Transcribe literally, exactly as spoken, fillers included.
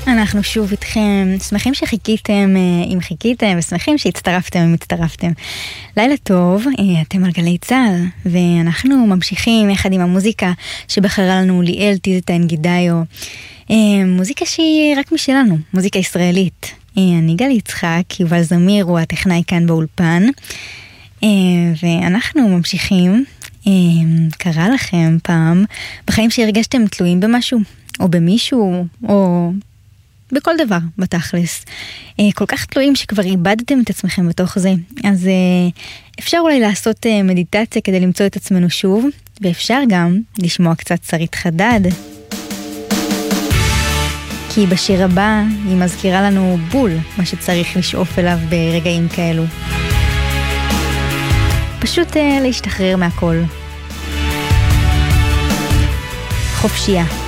אנחנו שוב איתכם, שמחים שחיכיתם אם חיכיתם, ושמחים שהצטרפתם אם הצטרפתם. לילה טוב, אתם על גלי צהל, ואנחנו ממשיכים יחד עם המוזיקה שבחרה לנו ליאל טיזטיין גידאיו. מוזיקה שהיא רק משלנו, מוזיקה ישראלית. אני גלי יצחק, יובל זמיר הוא הטכנאי כאן באולפן, ואנחנו ממשיכים. קרה לכם פעם בחיים שהרגשתם תלויים במשהו, או במישהו, או בכל דבר בתכלס, כל כך תלויים שכבר איבדתם את עצמכם בתוך זה. אז אפשר אולי לעשות מדיטציה כדי למצוא את עצמנו שוב, ואפשר גם לשמוע קצת שרית חדד, כי בשיר הבא היא מזכירה לנו בול מה שצריך לשאוף אליו ברגעים כאלו. פשוט להשתחרר מהכל. חופשייה.